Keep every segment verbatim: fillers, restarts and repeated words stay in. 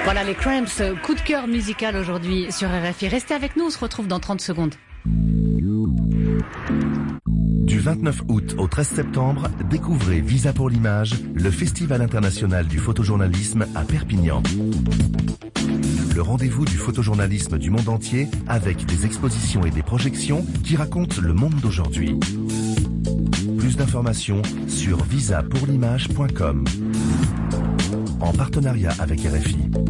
Voilà les Cramps, coup de cœur musical aujourd'hui sur R F I. Restez avec nous, on se retrouve dans trente secondes. Du vingt-neuf août au treize septembre, découvrez Visa pour l'image, le Festival international du photojournalisme à Perpignan. Le rendez-vous du photojournalisme du monde entier avec des expositions et des projections qui racontent le monde d'aujourd'hui. Plus d'informations sur visa pour l'image point com en partenariat avec R F I.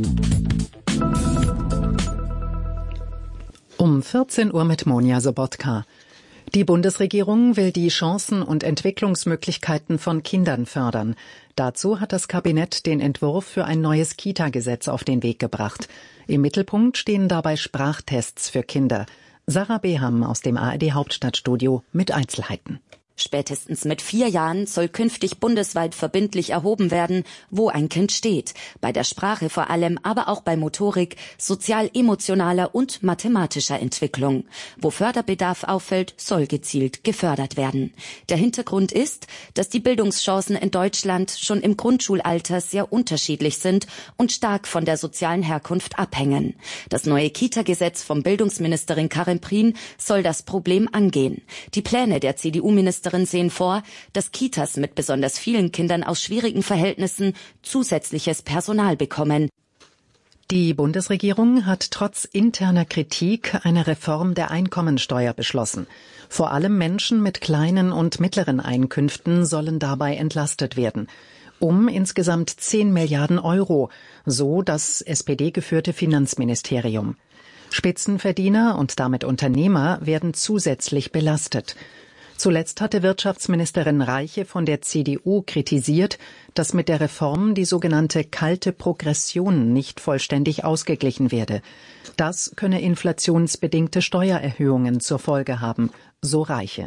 Um vierzehn Uhr mit Monja Sobotka. Die Bundesregierung will die Chancen und Entwicklungsmöglichkeiten von Kindern fördern. Dazu hat das Kabinett den Entwurf für ein neues Kita-Gesetz auf den Weg gebracht. Im Mittelpunkt stehen dabei Sprachtests für Kinder. Sarah Beham aus dem A R D Hauptstadtstudio mit Einzelheiten. Spätestens mit vier Jahren soll künftig bundesweit verbindlich erhoben werden, wo ein Kind steht. Bei der Sprache vor allem, aber auch bei Motorik, sozial-emotionaler und mathematischer Entwicklung. Wo Förderbedarf auffällt, soll gezielt gefördert werden. Der Hintergrund ist, dass die Bildungschancen in Deutschland schon im Grundschulalter sehr unterschiedlich sind und stark von der sozialen Herkunft abhängen. Das neue Kita-Gesetz von Bildungsministerin Karin Prien soll das Problem angehen. Die Pläne der C D U-Ministerin sehen vor, dass Kitas mit besonders vielen Kindern aus schwierigen Verhältnissen zusätzliches Personal bekommen. Die Bundesregierung hat trotz interner Kritik eine Reform der Einkommensteuer beschlossen. Vor allem Menschen mit kleinen und mittleren Einkünften sollen dabei entlastet werden. Um insgesamt zehn Milliarden Euro, so das S P D-geführte Finanzministerium. Spitzenverdiener und damit Unternehmer werden zusätzlich belastet. Zuletzt hatte Wirtschaftsministerin Reiche von der C D U kritisiert, dass mit der Reform die sogenannte kalte Progression nicht vollständig ausgeglichen werde. Das könne inflationsbedingte Steuererhöhungen zur Folge haben, so Reiche.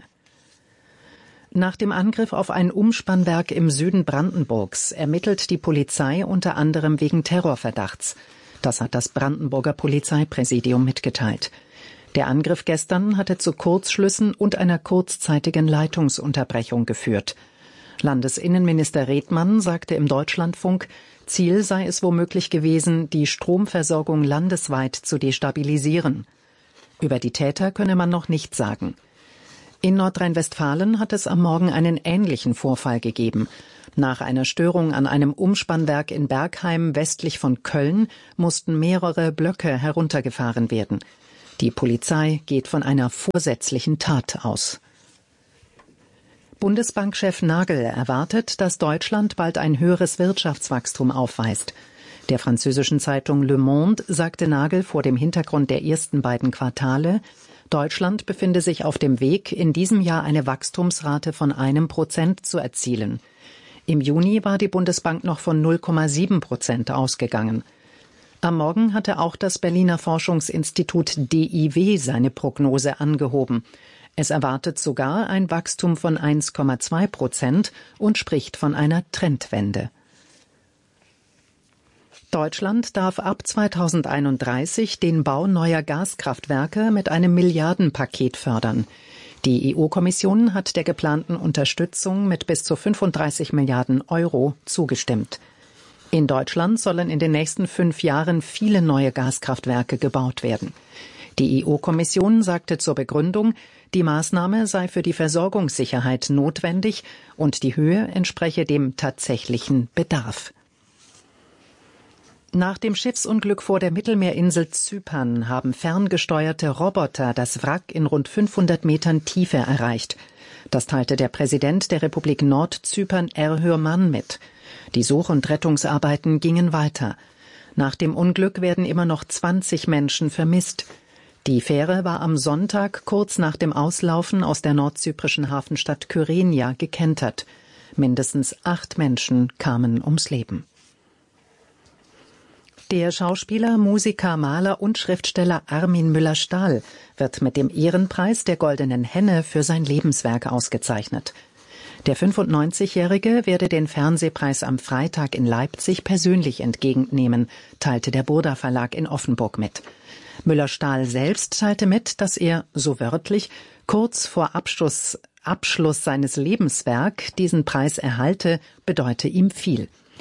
Nach dem Angriff auf ein Umspannwerk im Süden Brandenburgs ermittelt die Polizei unter anderem wegen Terrorverdachts. Das hat das Brandenburger Polizeipräsidium mitgeteilt. Der Angriff gestern hatte zu Kurzschlüssen und einer kurzzeitigen Leitungsunterbrechung geführt. Landesinnenminister Redmann sagte im Deutschlandfunk, Ziel sei es womöglich gewesen, die Stromversorgung landesweit zu destabilisieren. Über die Täter könne man noch nichts sagen. In Nordrhein-Westfalen hat es am Morgen einen ähnlichen Vorfall gegeben. Nach einer Störung an einem Umspannwerk in Bergheim westlich von Köln mussten mehrere Blöcke heruntergefahren werden. Die Polizei geht von einer vorsätzlichen Tat aus. Bundesbankchef Nagel erwartet, dass Deutschland bald ein höheres Wirtschaftswachstum aufweist. Der französischen Zeitung Le Monde sagte Nagel vor dem Hintergrund der ersten beiden Quartale, Deutschland befinde sich auf dem Weg, in diesem Jahr eine Wachstumsrate von einem Prozent zu erzielen. Im Juni war die Bundesbank noch von null Komma sieben Prozent ausgegangen. Am Morgen hatte auch das Berliner Forschungsinstitut D I W seine Prognose angehoben. Es erwartet sogar ein Wachstum von eins Komma zwei Prozent und spricht von einer Trendwende. Deutschland darf ab zweitausendeinunddreißig den Bau neuer Gaskraftwerke mit einem Milliardenpaket fördern. Die E U-Kommission hat der geplanten Unterstützung mit bis zu fünfunddreißig Milliarden Euro zugestimmt. In Deutschland sollen in den nächsten fünf Jahren viele neue Gaskraftwerke gebaut werden. Die E U-Kommission sagte zur Begründung, die Maßnahme sei für die Versorgungssicherheit notwendig und die Höhe entspreche dem tatsächlichen Bedarf. Nach dem Schiffsunglück vor der Mittelmeerinsel Zypern haben ferngesteuerte Roboter das Wrack in rund fünfhundert Metern Tiefe erreicht. Das teilte der Präsident der Republik Nordzypern Erhür Man mit. Die Such- und Rettungsarbeiten gingen weiter. Nach dem Unglück werden immer noch zwanzig Menschen vermisst. Die Fähre war am Sonntag kurz nach dem Auslaufen aus der nordzyprischen Hafenstadt Kyrenia gekentert. Mindestens acht Menschen kamen ums Leben. Der Schauspieler, Musiker, Maler und Schriftsteller Armin Müller-Stahl wird mit dem Ehrenpreis der Goldenen Henne für sein Lebenswerk ausgezeichnet. Der fünfundneunzigjährige werde den Fernsehpreis am Freitag in Leipzig persönlich entgegennehmen, teilte der Burda Verlag in Offenburg mit. Müller-Stahl selbst teilte mit, dass er, so wörtlich, kurz vor Abschluss, Abschluss seines Lebenswerk diesen Preis erhalte, bedeute ihm viel.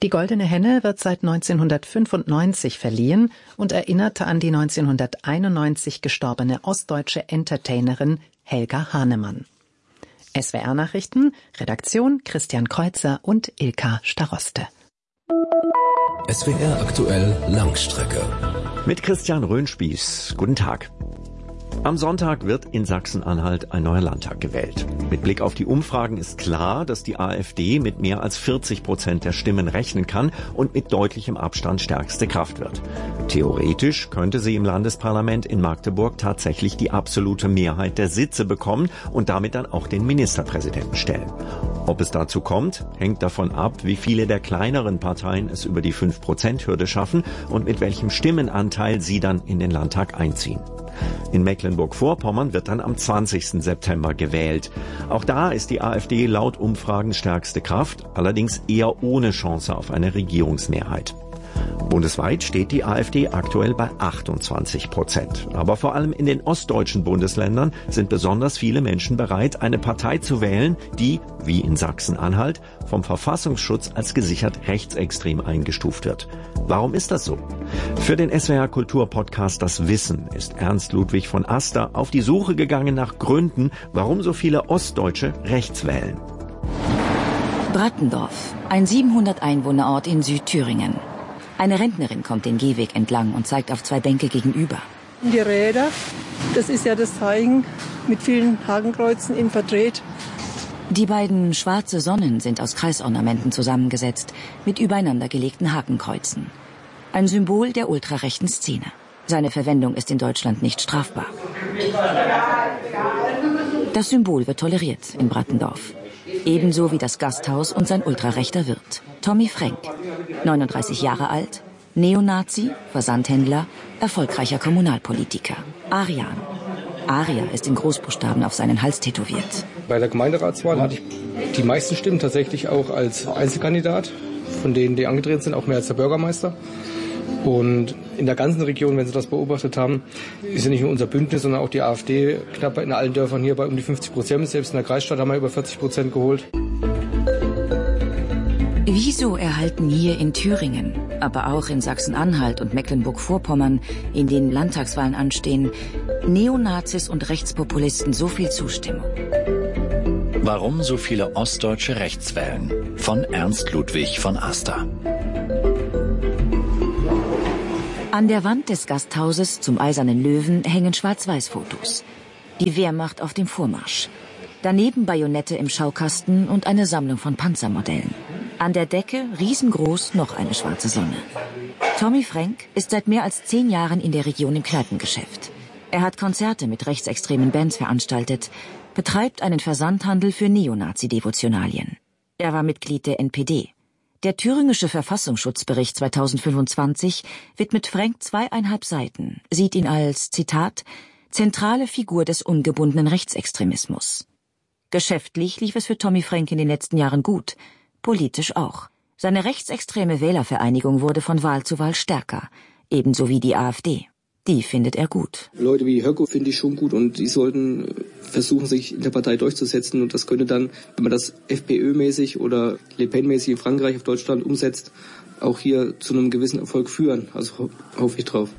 Die Goldene Henne wird seit neunzehnhundertfünfundneunzig verliehen und erinnerte an die neunzehnhunderteinundneunzig gestorbene ostdeutsche Entertainerin Helga Hahnemann. S W R-Nachrichten, Redaktion Christian Kreuzer und Ilka Staroste. S W R aktuell Langstrecke. Mit Christian Röhnspieß. Guten Tag. Am Sonntag wird in Sachsen-Anhalt ein neuer Landtag gewählt. Mit Blick auf die Umfragen ist klar, dass die AfD mit mehr als vierzig Prozent der Stimmen rechnen kann und mit deutlichem Abstand stärkste Kraft wird. Theoretisch könnte sie im Landesparlament in Magdeburg tatsächlich die absolute Mehrheit der Sitze bekommen und damit dann auch den Ministerpräsidenten stellen. Ob es dazu kommt, hängt davon ab, wie viele der kleineren Parteien es über die fünf Prozent Hürde schaffen und mit welchem Stimmenanteil sie dann in den Landtag einziehen. In Mecklenburg-Vorpommern wird dann am zwanzigsten September gewählt. Auch da ist die AfD laut Umfragen stärkste Kraft, allerdings eher ohne Chance auf eine Regierungsmehrheit. Bundesweit steht die AfD aktuell bei achtundzwanzig Prozent. Aber vor allem in den ostdeutschen Bundesländern sind besonders viele Menschen bereit, eine Partei zu wählen, die, wie in Sachsen-Anhalt, vom Verfassungsschutz als gesichert rechtsextrem eingestuft wird. Warum ist das so? Für den S W R Kultur-Podcast Das Wissen ist Ernst Ludwig von Aster auf die Suche gegangen nach Gründen, warum so viele Ostdeutsche rechts wählen. Brattendorf, ein siebenhundert Einwohnerort in Südthüringen. Eine Rentnerin kommt den Gehweg entlang und zeigt auf zwei Bänke gegenüber. Die Räder, das ist ja das Zeichen mit vielen Hakenkreuzen in Verdreht. Die beiden schwarze Sonnen sind aus Kreisornamenten zusammengesetzt, mit übereinander gelegten Hakenkreuzen. Ein Symbol der ultrarechten Szene. Seine Verwendung ist in Deutschland nicht strafbar. Das Symbol wird toleriert in Brattendorf. Ebenso wie das Gasthaus und sein ultrarechter Wirt, Tommy Frank. neununddreißig Jahre alt, Neonazi, Versandhändler, erfolgreicher Kommunalpolitiker. Arian. Aria ist in Großbuchstaben auf seinen Hals tätowiert. Bei der Gemeinderatswahl hatte ich die meisten Stimmen tatsächlich auch als Einzelkandidat, von denen die angetreten sind, auch mehr als der Bürgermeister. Und in der ganzen Region, wenn Sie das beobachtet haben, ist ja nicht nur unser Bündnis, sondern auch die AfD knapp in allen Dörfern hier bei um die fünfzig Prozent. Selbst in der Kreisstadt haben wir über vierzig Prozent geholt. Wieso erhalten hier in Thüringen, aber auch in Sachsen-Anhalt und Mecklenburg-Vorpommern, in denen Landtagswahlen anstehen, Neonazis und Rechtspopulisten so viel Zustimmung? Warum so viele Ostdeutsche rechts wählen? Von Ernst Ludwig von Aster. An der Wand des Gasthauses zum Eisernen Löwen hängen Schwarz-Weiß-Fotos. Die Wehrmacht auf dem Vormarsch. Daneben Bajonette im Schaukasten und eine Sammlung von Panzermodellen. An der Decke, riesengroß, noch eine schwarze Sonne. Tommy Frank ist seit mehr als zehn Jahren in der Region im Kneipengeschäft. Er hat Konzerte mit rechtsextremen Bands veranstaltet, betreibt einen Versandhandel für Neonazi-Devotionalien. Er war Mitglied der N P D. Der thüringische Verfassungsschutzbericht zweitausendfünfundzwanzig widmet Frank zweieinhalb Seiten, sieht ihn als, Zitat, zentrale Figur des ungebundenen Rechtsextremismus. Geschäftlich lief es für Tommy Frank in den letzten Jahren gut, politisch auch. Seine rechtsextreme Wählervereinigung wurde von Wahl zu Wahl stärker, ebenso wie die AfD. Die findet er gut. Leute wie Höcke finde ich schon gut und die sollten versuchen, sich in der Partei durchzusetzen. Und das könnte dann, wenn man das FPÖ-mäßig oder Le Pen-mäßig in Frankreich auf Deutschland umsetzt, auch hier zu einem gewissen Erfolg führen. Also ho- hoffe ich drauf.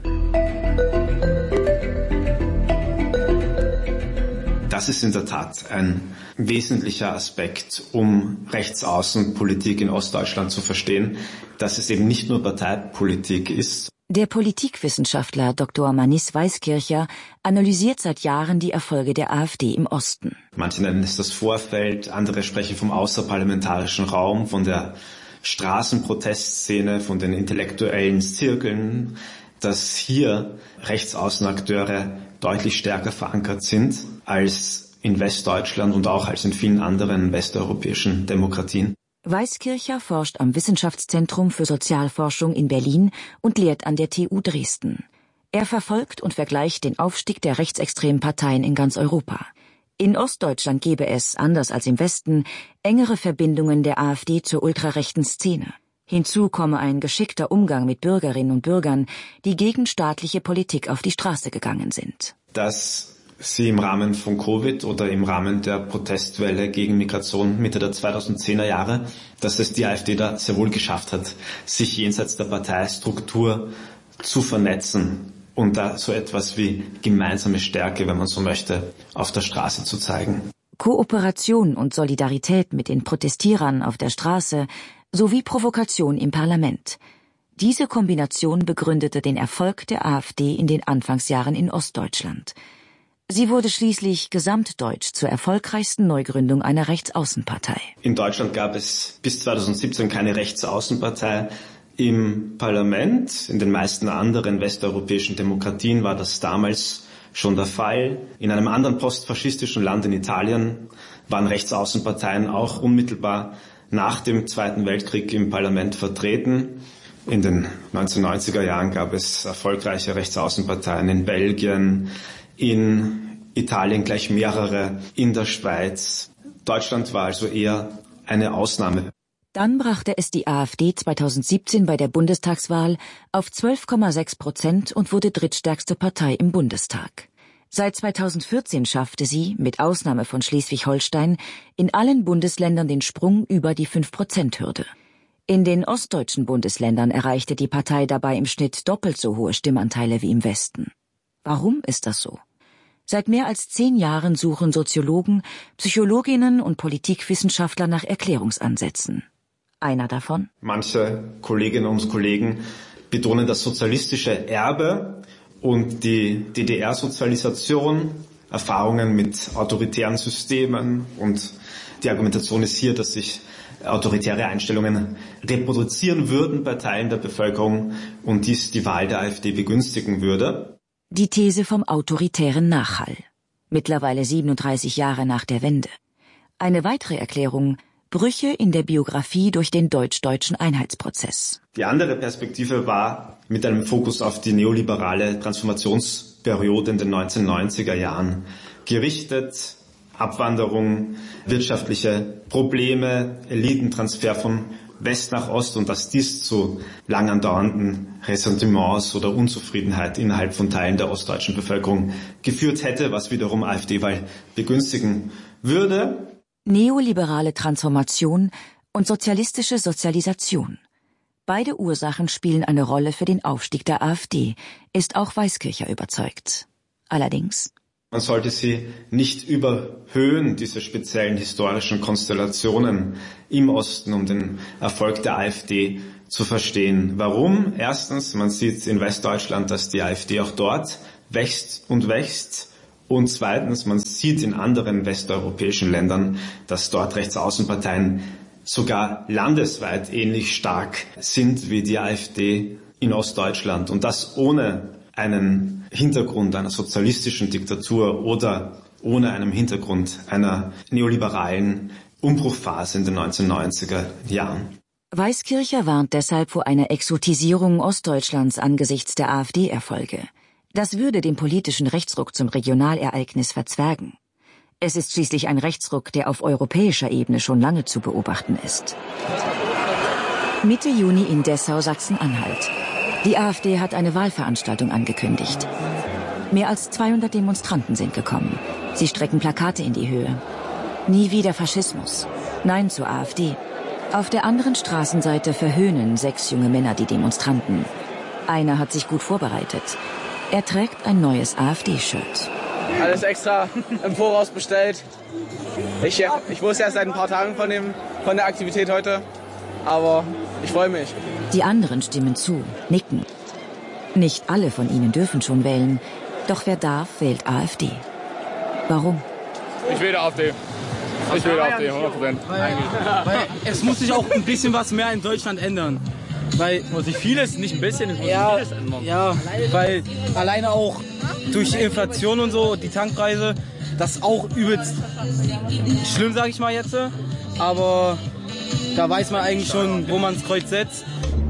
Das ist in der Tat ein wesentlicher Aspekt, um Rechtsaußenpolitik in Ostdeutschland zu verstehen, dass es eben nicht nur Parteipolitik ist. Der Politikwissenschaftler Doktor Manis Weiskircher analysiert seit Jahren die Erfolge der AfD im Osten. Manche nennen es das Vorfeld, andere sprechen vom außerparlamentarischen Raum, von der Straßenprotestszene, von den intellektuellen Zirkeln, dass hier Rechtsaußenakteure deutlich stärker verankert sind als in Westdeutschland und auch als in vielen anderen westeuropäischen Demokratien. Weiskircher forscht am Wissenschaftszentrum für Sozialforschung in Berlin und lehrt an der T U Dresden. Er verfolgt und vergleicht den Aufstieg der rechtsextremen Parteien in ganz Europa. In Ostdeutschland gebe es, anders als im Westen, engere Verbindungen der AfD zur ultrarechten Szene. Hinzu komme ein geschickter Umgang mit Bürgerinnen und Bürgern, die gegen staatliche Politik auf die Straße gegangen sind. Das sie im Rahmen von Covid oder im Rahmen der Protestwelle gegen Migration Mitte der zweitausendzehner Jahre, dass es die AfD da sehr wohl geschafft hat, sich jenseits der Parteistruktur zu vernetzen und da so etwas wie gemeinsame Stärke, wenn man so möchte, auf der Straße zu zeigen. Kooperation und Solidarität mit den Protestierern auf der Straße sowie Provokation im Parlament. Diese Kombination begründete den Erfolg der AfD in den Anfangsjahren in Ostdeutschland. Sie wurde schließlich gesamtdeutsch zur erfolgreichsten Neugründung einer Rechtsaußenpartei. In Deutschland gab es bis zweitausendsiebzehn keine Rechtsaußenpartei. Im Parlament, in den meisten anderen westeuropäischen Demokratien war das damals schon der Fall. In einem anderen postfaschistischen Land, in Italien, waren Rechtsaußenparteien auch unmittelbar nach dem Zweiten Weltkrieg im Parlament vertreten. In den neunzehnhundertneunziger Jahren gab es erfolgreiche Rechtsaußenparteien in Belgien, in Italien gleich mehrere, in der Schweiz. Deutschland war also eher eine Ausnahme. Dann brachte es die AfD zweitausendsiebzehn bei der Bundestagswahl auf zwölf Komma sechs Prozent und wurde drittstärkste Partei im Bundestag. Seit zweitausendvierzehn schaffte sie, mit Ausnahme von Schleswig-Holstein, in allen Bundesländern den Sprung über die fünf Prozent Hürde. In den ostdeutschen Bundesländern erreichte die Partei dabei im Schnitt doppelt so hohe Stimmanteile wie im Westen. Warum ist das so? Seit mehr als zehn Jahren suchen Soziologen, Psychologinnen und Politikwissenschaftler nach Erklärungsansätzen. Einer davon? Manche Kolleginnen und Kollegen betonen das sozialistische Erbe und die D D R-Sozialisation, Erfahrungen mit autoritären Systemen, und die Argumentation ist hier, dass sich autoritäre Einstellungen reproduzieren würden bei Teilen der Bevölkerung und dies die Wahl der AfD begünstigen würde. Die These vom autoritären Nachhall. Mittlerweile siebenunddreißig Jahre nach der Wende. Eine weitere Erklärung: Brüche in der Biografie durch den deutsch-deutschen Einheitsprozess. Die andere Perspektive war mit einem Fokus auf die neoliberale Transformationsperiode in den neunzehnhundertneunziger Jahren gerichtet. Abwanderung, wirtschaftliche Probleme, Elitentransfer von West nach Ost, und dass dies zu lang andauernden Ressentiments oder Unzufriedenheit innerhalb von Teilen der ostdeutschen Bevölkerung geführt hätte, was wiederum AfD-Wahl begünstigen würde. Neoliberale Transformation und sozialistische Sozialisation. Beide Ursachen spielen eine Rolle für den Aufstieg der AfD, ist auch Weiskircher überzeugt. Allerdings: Man sollte sie nicht überhöhen, diese speziellen historischen Konstellationen im Osten, um den Erfolg der AfD zu verstehen. Warum? Erstens, man sieht in Westdeutschland, dass die AfD auch dort wächst und wächst. Und zweitens, man sieht in anderen westeuropäischen Ländern, dass dort Rechtsaußenparteien sogar landesweit ähnlich stark sind wie die AfD in Ostdeutschland. Und das ohne einen Hintergrund einer sozialistischen Diktatur oder ohne einen Hintergrund einer neoliberalen Umbruchphase in den neunzehnhundertneunziger Jahren. Weiskircher warnt deshalb vor einer Exotisierung Ostdeutschlands angesichts der AfD-Erfolge. Das würde den politischen Rechtsruck zum Regionalereignis verzwergen. Es ist schließlich ein Rechtsruck, der auf europäischer Ebene schon lange zu beobachten ist. Mitte Juni in Dessau, Sachsen-Anhalt. Die AfD hat eine Wahlveranstaltung angekündigt. Mehr als zweihundert Demonstranten sind gekommen. Sie strecken Plakate in die Höhe. Nie wieder Faschismus. Nein zur AfD. Auf der anderen Straßenseite verhöhnen sechs junge Männer die Demonstranten. Einer hat sich gut vorbereitet. Er trägt ein neues AfD-Shirt. Alles extra im Voraus bestellt. Ich, ich wusste erst seit ein paar Tagen von, dem, von der Aktivität heute, aber ich freue mich. Die anderen stimmen zu, nicken. Nicht alle von ihnen dürfen schon wählen, doch wer darf, wählt AfD. Warum? Ich wähle AfD. Ich wähle AfD, hundert Prozent. Weil es muss sich auch ein bisschen was mehr in Deutschland ändern. Weil muss sich vieles, nicht ein bisschen, es muss ja, sich vieles ändern. Ja, weil alleine auch durch Inflation und so, die Tankpreise, das ist auch übelst schlimm, sag ich mal jetzt. Aber da weiß man eigentlich schon, wo man das Kreuz setzt.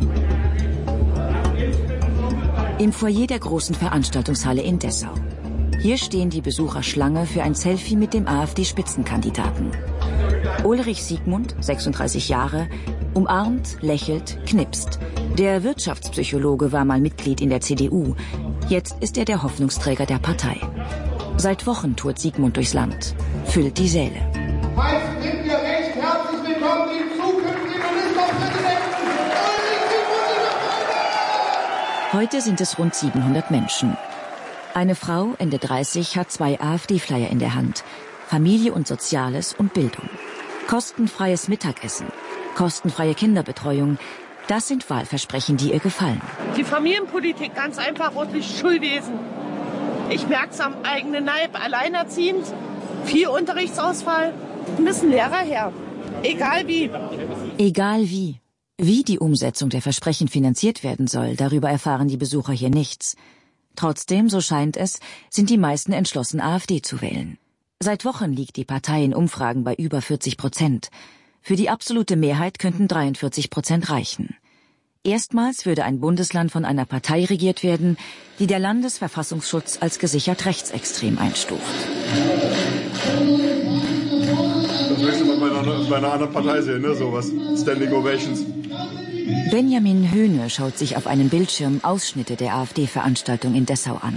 Im Foyer der großen Veranstaltungshalle in Dessau. Hier stehen die Besucher Schlange für ein Selfie mit dem AfD-Spitzenkandidaten. Ulrich Siegmund, sechsunddreißig Jahre, umarmt, lächelt, knipst. Der Wirtschaftspsychologe war mal Mitglied in der C D U. Jetzt ist er der Hoffnungsträger der Partei. Seit Wochen tourt Sigmund durchs Land, füllt die Säle. Heißen sind wir recht herzlich willkommen den zukünftigen Ministerpräsidenten Ulrich Sigmund. Heute sind es rund siebenhundert Menschen. Eine Frau, Ende dreißig, hat zwei AfD-Flyer in der Hand. Familie und Soziales und Bildung. Kostenfreies Mittagessen, kostenfreie Kinderbetreuung. Das sind Wahlversprechen, die ihr gefallen. Die Familienpolitik, ganz einfach, und das Schulwesen. Ich merke es am eigenen Leib, alleinerziehend, viel Unterrichtsausfall, müssen Lehrer her, egal wie. Egal wie. Wie die Umsetzung der Versprechen finanziert werden soll, darüber erfahren die Besucher hier nichts. Trotzdem, so scheint es, sind die meisten entschlossen, AfD zu wählen. Seit Wochen liegt die Partei in Umfragen bei über vierzig Prozent. Für die absolute Mehrheit könnten dreiundvierzig Prozent reichen. Erstmals würde ein Bundesland von einer Partei regiert werden, die der Landesverfassungsschutz als gesichert rechtsextrem einstuft. Das möchte man bei einer, bei einer anderen Partei sehen, ne? Sowas. Standing Ovations. Benjamin Höhne schaut sich auf einem Bildschirm Ausschnitte der AfD-Veranstaltung in Dessau an.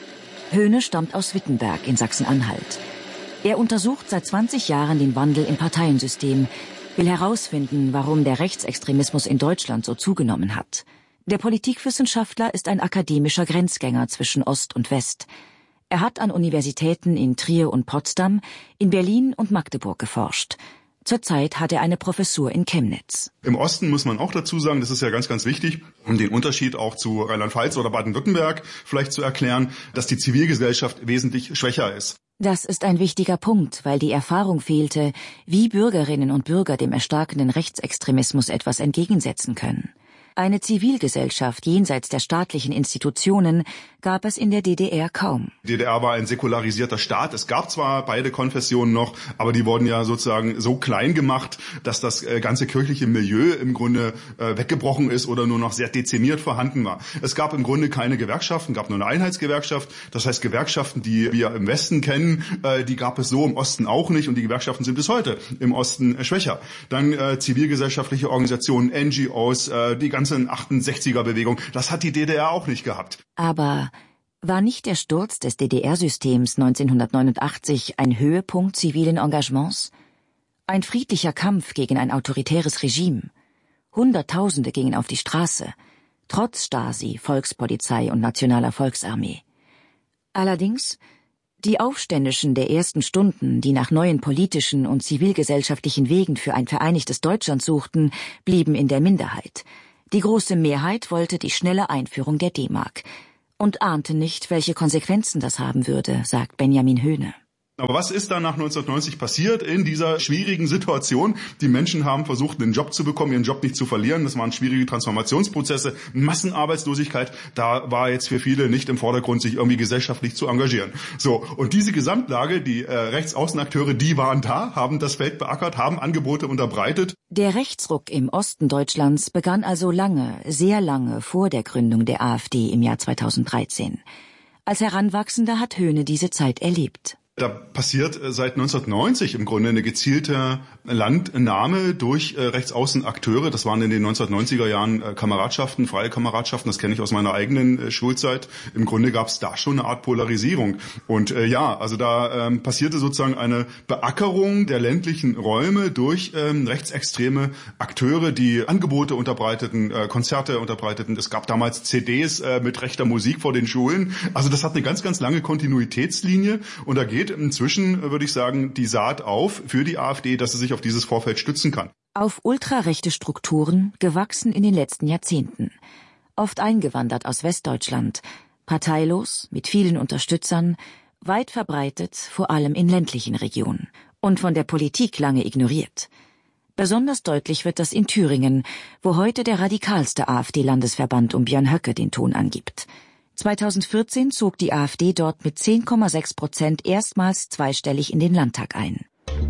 Höhne stammt aus Wittenberg in Sachsen-Anhalt. Er untersucht seit zwanzig Jahren den Wandel im Parteiensystem, will herausfinden, warum der Rechtsextremismus in Deutschland so zugenommen hat. Der Politikwissenschaftler ist ein akademischer Grenzgänger zwischen Ost und West. Er hat an Universitäten in Trier und Potsdam, in Berlin und Magdeburg geforscht. Zurzeit hat er eine Professur in Chemnitz. Im Osten muss man auch dazu sagen, das ist ja ganz, ganz wichtig, um den Unterschied auch zu Rheinland-Pfalz oder Baden-Württemberg vielleicht zu erklären, dass die Zivilgesellschaft wesentlich schwächer ist. Das ist ein wichtiger Punkt, weil die Erfahrung fehlte, wie Bürgerinnen und Bürger dem erstarkenden Rechtsextremismus etwas entgegensetzen können. Eine Zivilgesellschaft jenseits der staatlichen Institutionen gab es in der D D R kaum. Die D D R war ein säkularisierter Staat. Es gab zwar beide Konfessionen noch, aber die wurden ja sozusagen so klein gemacht, dass das ganze kirchliche Milieu im Grunde äh, weggebrochen ist oder nur noch sehr dezimiert vorhanden war. Es gab im Grunde keine Gewerkschaften, gab nur eine Einheitsgewerkschaft. Das heißt, Gewerkschaften, die wir im Westen kennen, äh, die gab es so im Osten auch nicht und die Gewerkschaften sind bis heute im Osten äh, schwächer. Dann äh, zivilgesellschaftliche Organisationen, N G Os, äh, die ganze achtundsechziger-Bewegung, das hat die D D R auch nicht gehabt. Aber war nicht der Sturz des D D R-Systems neunzehnhundertneunundachtzig ein Höhepunkt zivilen Engagements? Ein friedlicher Kampf gegen ein autoritäres Regime. Hunderttausende gingen auf die Straße, trotz Stasi, Volkspolizei und Nationaler Volksarmee. Allerdings, die Aufständischen der ersten Stunden, die nach neuen politischen und zivilgesellschaftlichen Wegen für ein vereinigtes Deutschland suchten, blieben in der Minderheit. Die große Mehrheit wollte die schnelle Einführung der D-Mark und ahnte nicht, welche Konsequenzen das haben würde, sagt Benjamin Höhne. Aber was ist dann nach neunzehnhundertneunzig passiert in dieser schwierigen Situation? Die Menschen haben versucht, einen Job zu bekommen, ihren Job nicht zu verlieren. Das waren schwierige Transformationsprozesse, Massenarbeitslosigkeit. Da war jetzt für viele nicht im Vordergrund, sich irgendwie gesellschaftlich zu engagieren. So, und diese Gesamtlage, die äh, Rechtsaußenakteure, die waren da, haben das Feld beackert, haben Angebote unterbreitet. Der Rechtsruck im Osten Deutschlands begann also lange, sehr lange vor der Gründung der AfD im Jahr zweitausenddreizehn. Als Heranwachsender hat Höhne diese Zeit erlebt. Da passiert seit neunzehnhundertneunzig im Grunde eine gezielte Landnahme durch äh, Rechtsaußenakteure. Das waren in den neunzehnhundertneunziger Jahren äh, Kameradschaften, freie Kameradschaften. Das kenne ich aus meiner eigenen äh, Schulzeit. Im Grunde gab es da schon eine Art Polarisierung. Und äh, ja, also da ähm, passierte sozusagen eine Beackerung der ländlichen Räume durch ähm, rechtsextreme Akteure, die Angebote unterbreiteten, äh, Konzerte unterbreiteten. Es gab damals C Ds äh, mit rechter Musik vor den Schulen. Also das hat eine ganz, ganz lange Kontinuitätslinie. Und da geht inzwischen, würde ich sagen, die Saat auf für die AfD, dass sie sich auf dieses Vorfeld stützen kann. Auf ultrarechte Strukturen, gewachsen in den letzten Jahrzehnten. Oft eingewandert aus Westdeutschland, parteilos, mit vielen Unterstützern, weit verbreitet, vor allem in ländlichen Regionen und von der Politik lange ignoriert. Besonders deutlich wird das in Thüringen, wo heute der radikalste AfD-Landesverband um Björn Höcke den Ton angibt. zweitausendvierzehn zog die AfD dort mit zehn Komma sechs Prozent erstmals zweistellig in den Landtag ein.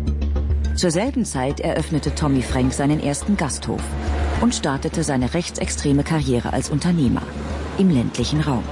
Zur selben Zeit eröffnete Tommy Frank seinen ersten Gasthof und startete seine rechtsextreme Karriere als Unternehmer im ländlichen Raum.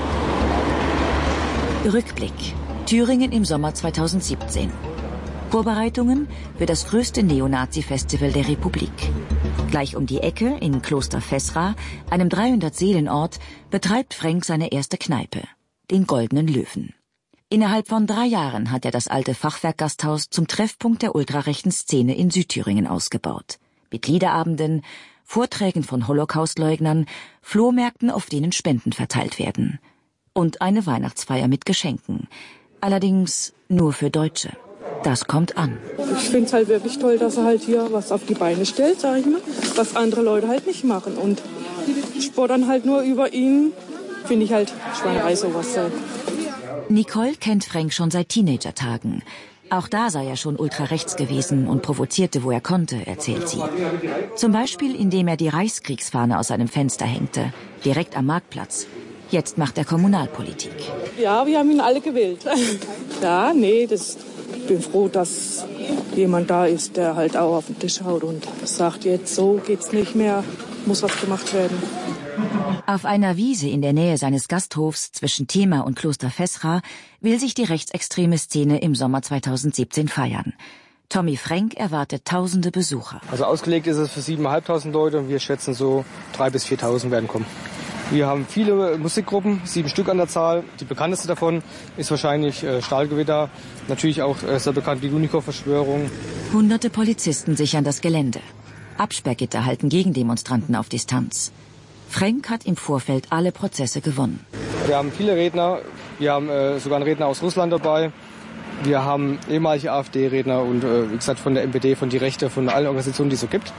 Rückblick: Thüringen im Sommer zweitausendsiebzehn. Vorbereitungen für das größte Neonazi-Festival der Republik. Gleich um die Ecke, in Kloster Fessra, einem dreihundert Seelen Ort, betreibt Frank seine erste Kneipe, den Goldenen Löwen. Innerhalb von drei Jahren hat er das alte Fachwerkgasthaus zum Treffpunkt der ultrarechten Szene in Südthüringen ausgebaut. Mit Liederabenden, Vorträgen von Holocaustleugnern, Flohmärkten, auf denen Spenden verteilt werden. Und eine Weihnachtsfeier mit Geschenken. Allerdings nur für Deutsche. Das kommt an. Ich finde es halt wirklich toll, dass er halt hier was auf die Beine stellt, sag ich mal, was andere Leute halt nicht machen. Und spottern halt nur über ihn, finde ich halt Schweinerei sowas. Halt. Nicole kennt Frank schon seit Teenagertagen. Auch da sei er schon ultrarechts gewesen und provozierte, wo er konnte, erzählt sie. Zum Beispiel, indem er die Reichskriegsfahne aus seinem Fenster hängte, direkt am Marktplatz. Jetzt macht er Kommunalpolitik. Ja, wir haben ihn alle gewählt. Ja, nee, das, ich bin froh, dass jemand da ist, der halt auch auf den Tisch haut und sagt, jetzt so geht's nicht mehr, muss was gemacht werden. Auf einer Wiese in der Nähe seines Gasthofs zwischen Thema und Kloster Fessra will sich die rechtsextreme Szene im Sommer zweitausendsiebzehn feiern. Tommy Frank erwartet tausende Besucher. Also ausgelegt ist es für siebentausendfünfhundert Leute und wir schätzen so dreitausend bis viertausend werden kommen. Wir haben viele Musikgruppen, sieben Stück an der Zahl. Die bekannteste davon ist wahrscheinlich äh, Stahlgewitter, natürlich auch äh, sehr bekannt die Unico-Verschwörung. Hunderte Polizisten sichern das Gelände. Absperrgitter halten Gegendemonstranten auf Distanz. Frank hat im Vorfeld alle Prozesse gewonnen. Wir haben viele Redner, wir haben äh, sogar einen Redner aus Russland dabei. Wir haben ehemalige AfD-Redner und äh, wie gesagt von der M P D, von die Rechte, von allen Organisationen, die es so gibt.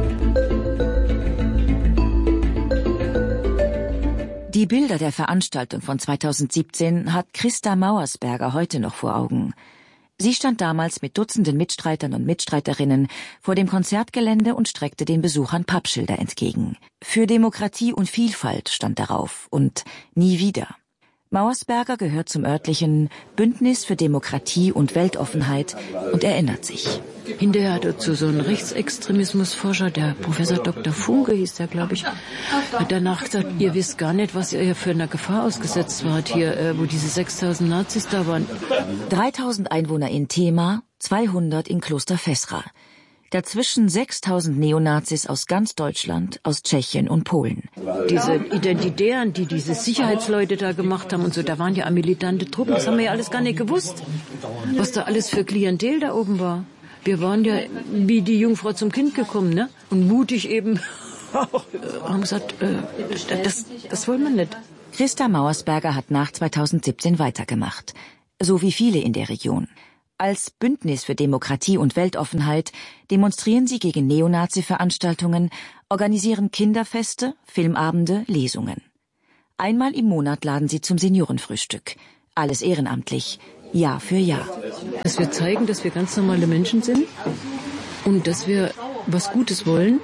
Die Bilder der Veranstaltung von zweitausendsiebzehn hat Christa Mauersberger heute noch vor Augen. Sie stand damals mit Dutzenden Mitstreitern und Mitstreiterinnen vor dem Konzertgelände und streckte den Besuchern Pappschilder entgegen. Für Demokratie und Vielfalt stand darauf und nie wieder. Mauersberger gehört zum örtlichen Bündnis für Demokratie und Weltoffenheit und erinnert sich. Hinterher hat dazu so ein Rechtsextremismusforscher, der Professor Doktor Funke hieß der, glaube ich, hat danach gesagt, ihr wisst gar nicht, was ihr für eine Gefahr ausgesetzt wart hier, wo diese sechstausend Nazis da waren. dreitausend Einwohner in Thema, zweihundert in Kloster Fessra. Dazwischen sechstausend Neonazis aus ganz Deutschland, aus Tschechien und Polen. Diese Identitären, die diese Sicherheitsleute da gemacht haben und so, da waren ja militante Truppen, das haben wir ja alles gar nicht gewusst, was da alles für Klientel da oben war. Wir waren ja wie die Jungfrau zum Kind gekommen, ne? Und mutig eben auch, haben gesagt, äh, das, das wollen wir nicht. Christa Mauersberger hat nach zweitausendsiebzehn weitergemacht, so wie viele in der Region. Als Bündnis für Demokratie und Weltoffenheit demonstrieren sie gegen Neonazi-Veranstaltungen, organisieren Kinderfeste, Filmabende, Lesungen. Einmal im Monat laden sie zum Seniorenfrühstück. Alles ehrenamtlich, Jahr für Jahr. Dass wir zeigen, dass wir ganz normale Menschen sind und dass wir was Gutes wollen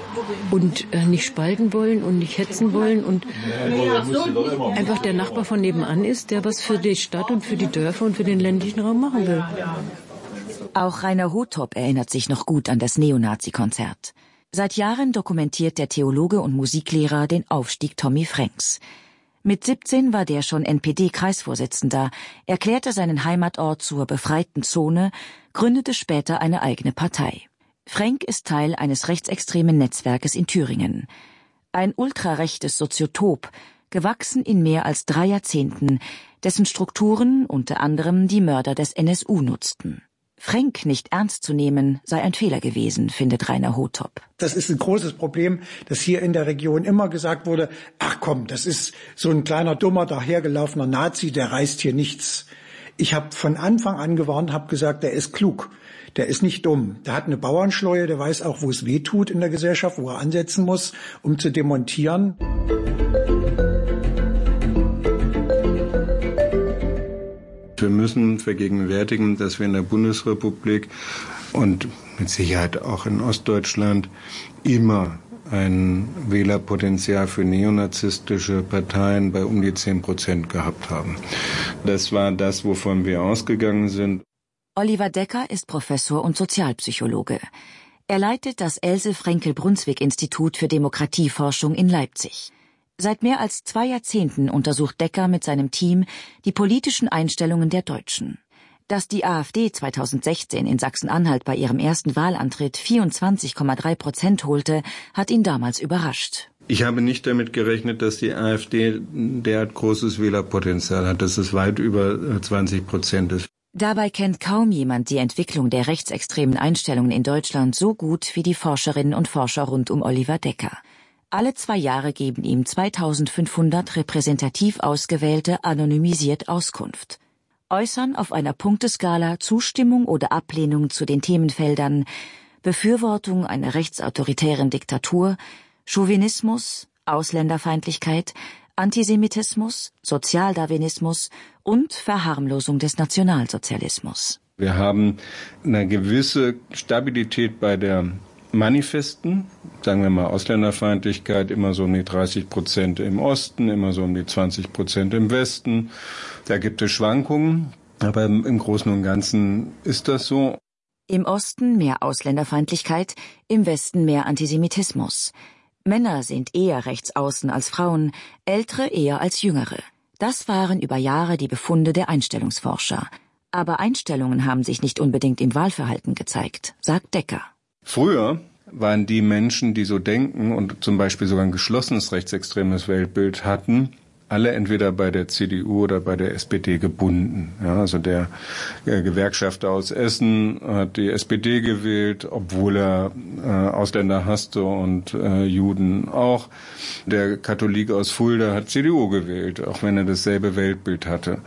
und äh, nicht spalten wollen und nicht hetzen wollen und einfach der Nachbar von nebenan ist, der was für die Stadt und für die Dörfer und für den ländlichen Raum machen will. Auch Rainer Hothop erinnert sich noch gut an das Neonazi-Konzert. Seit Jahren dokumentiert der Theologe und Musiklehrer den Aufstieg Tommy Franks. Mit siebzehn war der schon N P D-Kreisvorsitzender, erklärte seinen Heimatort zur befreiten Zone, gründete später eine eigene Partei. Frank ist Teil eines rechtsextremen Netzwerkes in Thüringen. Ein ultrarechtes Soziotop, gewachsen in mehr als drei Jahrzehnten, dessen Strukturen unter anderem die Mörder des N S U nutzten. Frank nicht ernst zu nehmen, sei ein Fehler gewesen, findet Rainer Hothop. Das ist ein großes Problem, dass hier in der Region immer gesagt wurde, ach komm, das ist so ein kleiner, dummer, dahergelaufener Nazi, der reißt hier nichts. Ich habe von Anfang an gewarnt, habe gesagt, der ist klug. Der ist nicht dumm. Der hat eine Bauernschleue, der weiß auch, wo es weh tut in der Gesellschaft, wo er ansetzen muss, um zu demontieren. Wir müssen vergegenwärtigen, dass wir in der Bundesrepublik und mit Sicherheit auch in Ostdeutschland immer ein Wählerpotenzial für neonazistische Parteien bei um die zehn Prozent gehabt haben. Das war das, wovon wir ausgegangen sind. Oliver Decker ist Professor und Sozialpsychologe. Er leitet das Else-Frenkel-Brunswick-Institut für Demokratieforschung in Leipzig. Seit mehr als zwei Jahrzehnten untersucht Decker mit seinem Team die politischen Einstellungen der Deutschen. Dass die AfD zweitausendsechzehn in Sachsen-Anhalt bei ihrem ersten Wahlantritt vierundzwanzig Komma drei Prozent holte, hat ihn damals überrascht. Ich habe nicht damit gerechnet, dass die AfD ein derart großes Wählerpotenzial hat, dass es weit über zwanzig Prozent ist. Dabei kennt kaum jemand die Entwicklung der rechtsextremen Einstellungen in Deutschland so gut wie die Forscherinnen und Forscher rund um Oliver Decker. Alle zwei Jahre geben ihm zweitausendfünfhundert repräsentativ Ausgewählte anonymisiert Auskunft. Äußern auf einer Punkteskala Zustimmung oder Ablehnung zu den Themenfeldern Befürwortung einer rechtsautoritären Diktatur, Chauvinismus, Ausländerfeindlichkeit, Antisemitismus, Sozialdarwinismus und Verharmlosung des Nationalsozialismus. Wir haben eine gewisse Stabilität bei der manifesten, sagen wir mal Ausländerfeindlichkeit, immer so um die dreißig Prozent im Osten, immer so um die zwanzig Prozent im Westen. Da gibt es Schwankungen, aber im Großen und Ganzen ist das so. Im Osten mehr Ausländerfeindlichkeit, im Westen mehr Antisemitismus. Männer sind eher rechtsaußen als Frauen, Ältere eher als Jüngere. Das waren über Jahre die Befunde der Einstellungsforscher. Aber Einstellungen haben sich nicht unbedingt im Wahlverhalten gezeigt, sagt Decker. Früher waren die Menschen, die so denken und zum Beispiel sogar ein geschlossenes rechtsextremes Weltbild hatten, alle entweder bei der C D U oder bei der S P D gebunden. Ja, also der äh, Gewerkschafter aus Essen hat die S P D gewählt, obwohl er äh, Ausländer hasste und äh, Juden auch. Der Katholik aus Fulda hat C D U gewählt, auch wenn er dasselbe Weltbild hatte.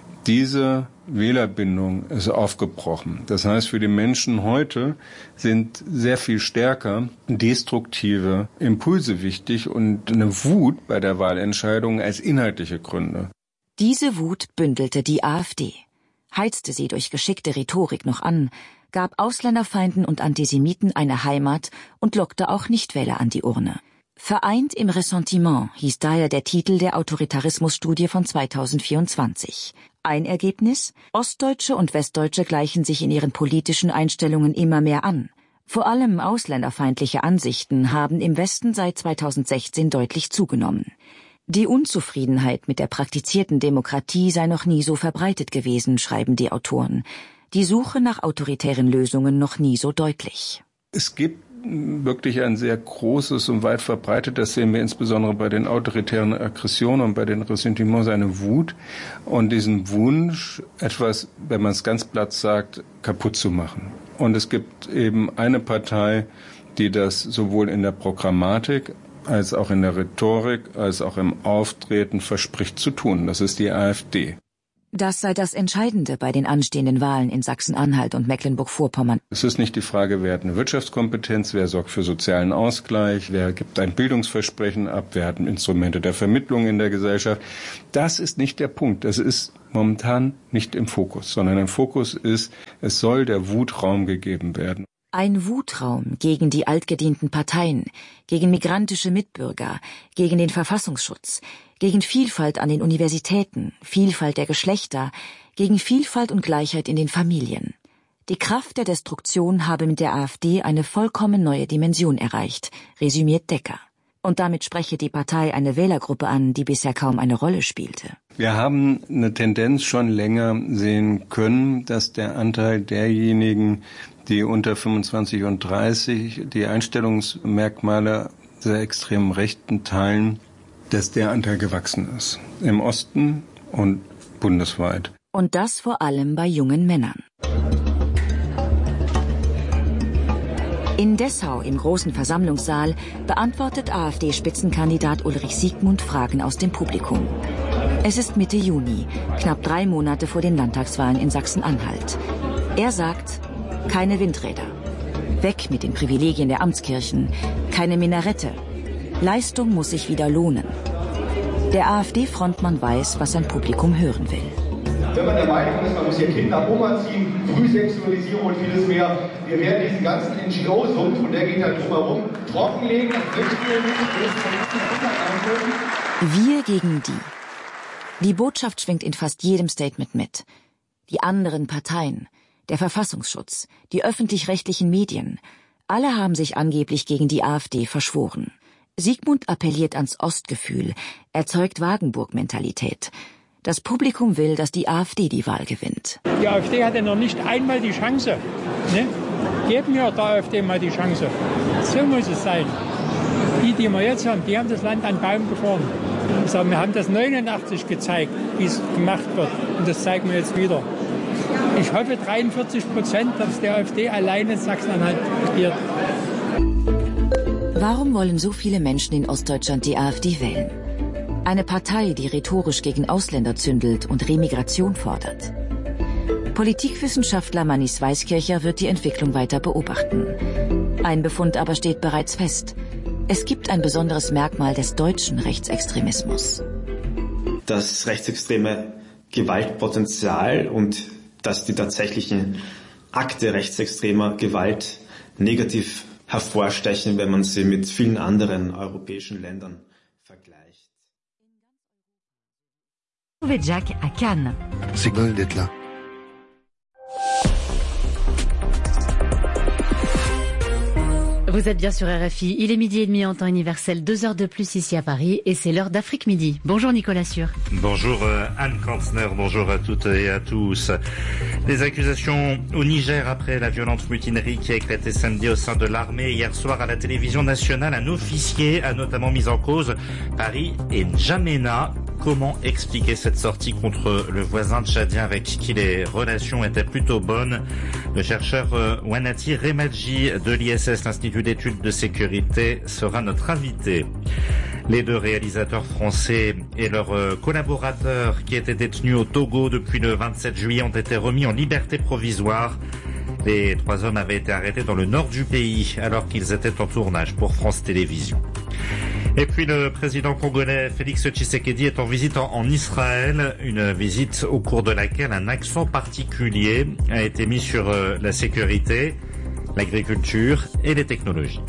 Diese Wählerbindung ist aufgebrochen. Das heißt, für die Menschen heute sind sehr viel stärker destruktive Impulse wichtig und eine Wut bei der Wahlentscheidung als inhaltliche Gründe. Diese Wut bündelte die AfD, heizte sie durch geschickte Rhetorik noch an, gab Ausländerfeinden und Antisemiten eine Heimat und lockte auch Nichtwähler an die Urne. Vereint im Ressentiment hieß daher der Titel der Autoritarismusstudie von zweitausendvierundzwanzig. Ein Ergebnis? Ostdeutsche und Westdeutsche gleichen sich in ihren politischen Einstellungen immer mehr an. Vor allem ausländerfeindliche Ansichten haben im Westen seit zweitausendsechzehn deutlich zugenommen. Die Unzufriedenheit mit der praktizierten Demokratie sei noch nie so verbreitet gewesen, schreiben die Autoren. Die Suche nach autoritären Lösungen noch nie so deutlich. Es gibt wirklich ein sehr großes und weit verbreitet, das sehen wir insbesondere bei den autoritären Aggressionen und bei den Ressentiments, eine Wut und diesen Wunsch, etwas, wenn man es ganz platt sagt, kaputt zu machen. Und es gibt eben eine Partei, die das sowohl in der Programmatik als auch in der Rhetorik, als auch im Auftreten verspricht zu tun. Das ist die AfD. Das sei das Entscheidende bei den anstehenden Wahlen in Sachsen-Anhalt und Mecklenburg-Vorpommern. Es ist nicht die Frage, wer hat eine Wirtschaftskompetenz, wer sorgt für sozialen Ausgleich, wer gibt ein Bildungsversprechen ab, wer hat Instrumente der Vermittlung in der Gesellschaft. Das ist nicht der Punkt. Das ist momentan nicht im Fokus, sondern im Fokus ist, es soll der Wut Raum gegeben werden. Ein Wutraum gegen die altgedienten Parteien, gegen migrantische Mitbürger, gegen den Verfassungsschutz, gegen Vielfalt an den Universitäten, Vielfalt der Geschlechter, gegen Vielfalt und Gleichheit in den Familien. Die Kraft der Destruktion habe mit der AfD eine vollkommen neue Dimension erreicht, resümiert Decker. Und damit spreche die Partei eine Wählergruppe an, die bisher kaum eine Rolle spielte. Wir haben eine Tendenz schon länger sehen können, dass der Anteil derjenigen, die unter fünfundzwanzig und dreißig die Einstellungsmerkmale der extremen Rechten teilen, dass der Anteil gewachsen ist. Im Osten und bundesweit. Und das vor allem bei jungen Männern. In Dessau im großen Versammlungssaal beantwortet AfD-Spitzenkandidat Ulrich Siegmund Fragen aus dem Publikum. Es ist Mitte Juni, knapp drei Monate vor den Landtagswahlen in Sachsen-Anhalt. Er sagt, keine Windräder. Weg mit den Privilegien der Amtskirchen. Keine Minarette. Leistung muss sich wieder lohnen. Der AfD-Frontmann weiß, was sein Publikum hören will. Wenn man der Meinung ist, man muss hier Kinder umerziehen, Frühsexualisierung und vieles mehr, wir werden diesen ganzen N G O-Sumpf, und der geht halt drumherum, trockenlegen. Wir gegen die. Die Botschaft schwingt in fast jedem Statement mit. Die anderen Parteien, der Verfassungsschutz, die öffentlich-rechtlichen Medien, alle haben sich angeblich gegen die AfD verschworen. Siegmund appelliert ans Ostgefühl, erzeugt Wagenburg-Mentalität. Das Publikum will, dass die AfD die Wahl gewinnt. Die AfD hatte noch nicht einmal die Chance. Ne? Geben wir der AfD mal die Chance. So muss es sein. Die, die wir jetzt haben, die haben das Land an den Baum gefahren. Ich sage, wir haben das neunundachtzig gezeigt, wie es gemacht wird. Und das zeigen wir jetzt wieder. Ich hoffe, dreiundvierzig Prozent, dass der AfD alleine in Sachsen-Anhalt regiert. Warum wollen so viele Menschen in Ostdeutschland die AfD wählen? Eine Partei, die rhetorisch gegen Ausländer zündelt und Remigration fordert. Politikwissenschaftler Mannis Weiskircher wird die Entwicklung weiter beobachten. Ein Befund aber steht bereits fest. Es gibt ein besonderes Merkmal des deutschen Rechtsextremismus. Das rechtsextreme Gewaltpotenzial und dass die tatsächlichen Akte rechtsextremer Gewalt negativ hervorstechen, wenn man sie mit vielen anderen europäischen Ländern vergleicht. Trouvez Jack à Cannes. C'est cool d'être là. Vous êtes bien sur R F I, il est midi et demi en temps universel, deux heures de plus ici à Paris et c'est l'heure d'Afrique Midi. Bonjour Nicolas Sûr. Bonjour Anne Kantner, bonjour à toutes et à tous. Les accusations au Niger après la violente mutinerie qui a éclaté samedi au sein de l'armée. Hier soir à la télévision nationale, un officier a notamment mis en cause Paris et N'Djamena. Comment expliquer cette sortie contre le voisin tchadien avec qui les relations étaient plutôt bonnes? Le chercheur Wanati Remadji de l'I S S, l'Institut d'études de sécurité, sera notre invité. Les deux réalisateurs français et leurs collaborateurs qui étaient détenus au Togo depuis le vingt-sept juillet ont été remis en liberté provisoire. Les trois hommes avaient été arrêtés dans le nord du pays alors qu'ils étaient en tournage pour France Télévisions. Et puis le président congolais Félix Tshisekedi est en visite en, en Israël, une visite au cours de laquelle un accent particulier a été mis sur euh, la sécurité, l'agriculture et les technologies.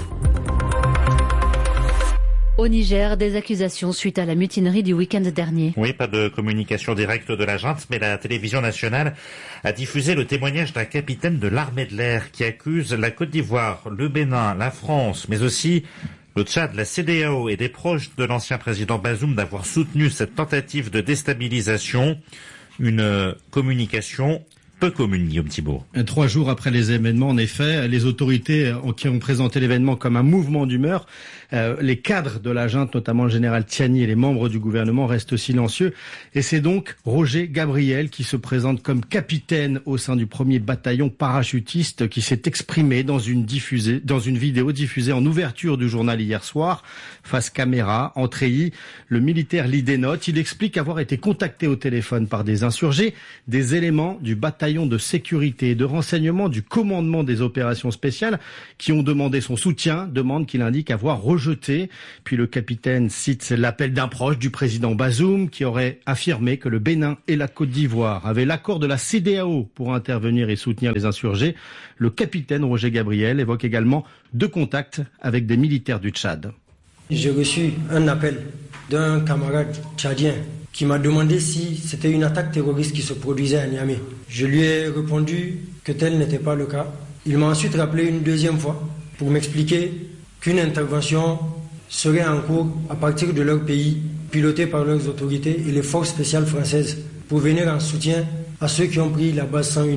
Au Niger, des accusations suite à la mutinerie du week-end dernier. Oui, pas de communication directe de la junte, mais la télévision nationale a diffusé le témoignage d'un capitaine de l'armée de l'air qui accuse la Côte d'Ivoire, le Bénin, la France, mais aussi le Tchad, la C D A O et des proches de l'ancien président Bazoum d'avoir soutenu cette tentative de déstabilisation. Une communication peu commune, Guillaume Thibault. Trois jours après les événements, en effet, les autorités qui ont présenté l'événement comme un mouvement d'humeur, euh, les cadres de la junte, notamment le général Tiani et les membres du gouvernement, restent silencieux. Et c'est donc Roger Gabriel qui se présente comme capitaine au sein du premier bataillon parachutiste qui s'est exprimé dans une, diffusée, dans une vidéo diffusée en ouverture du journal hier soir. Face caméra, en treillis, le militaire lit des notes. Il explique avoir été contacté au téléphone par des insurgés, des éléments du bataillon de sécurité et de renseignement du commandement des opérations spéciales qui ont demandé son soutien, demande qu'il indique avoir rejeté. Puis le capitaine cite l'appel d'un proche du président Bazoum qui aurait affirmé que le Bénin et la Côte d'Ivoire avaient l'accord de la C D A O pour intervenir et soutenir les insurgés. Le capitaine Roger Gabriel évoque également deux contacts avec des militaires du Tchad. J'ai reçu un appel d'un camarade tchadien qui m'a demandé si c'était une attaque terroriste qui se produisait à Niamey. Je lui ai répondu que tel n'était pas le cas. Il m'a ensuite rappelé une deuxième fois pour m'expliquer qu'une intervention serait en cours à partir de leur pays, pilotée par leurs autorités et les forces spéciales françaises, pour venir en soutien à ceux qui ont pris la base cent un.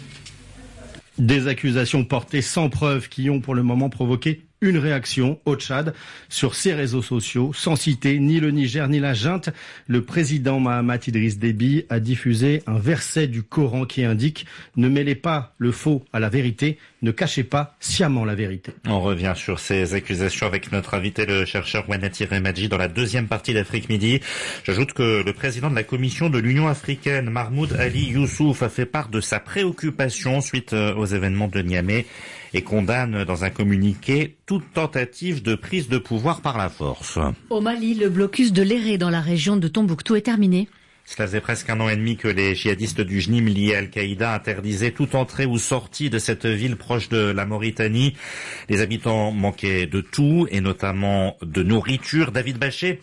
Des accusations portées sans preuve qui ont pour le moment provoqué une réaction au Tchad sur ses réseaux sociaux, sans citer ni le Niger ni la junte. Le président Mahamat Idriss Déby a diffusé un verset du Coran qui indique « Ne mêlez pas le faux à la vérité, ne cachez pas sciemment la vérité ». On revient sur ces accusations avec notre invité, le chercheur Wanati Remadji, dans la deuxième partie d'Afrique Midi. J'ajoute que le président de la Commission de l'Union africaine, Mahmoud Ali Youssouf, a fait part de sa préoccupation suite aux événements de Niamey et condamne dans un communiqué toute tentative de prise de pouvoir par la force. Au Mali, le blocus de l'Éré dans la région de Tombouctou est terminé. Cela faisait presque un an et demi que les djihadistes du J N I M liés à Al-Qaïda interdisaient toute entrée ou sortie de cette ville proche de la Mauritanie. Les habitants manquaient de tout, et notamment de nourriture. David Bachet,